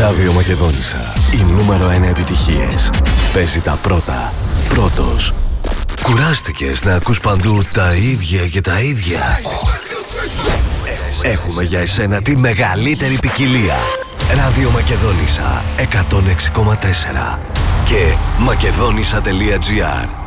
Ράδιο Μακεδόνισσα. Οι νούμερο 1 επιτυχίες. Παίζει τα πρώτα. Πρώτος. Κουράστηκες να ακούς παντού τα ίδια και τα ίδια? Έχουμε για εσένα τη μεγαλύτερη ποικιλία. Ράδιο Μακεδόνισσα 106,4 και μακεδόνισσα.gr.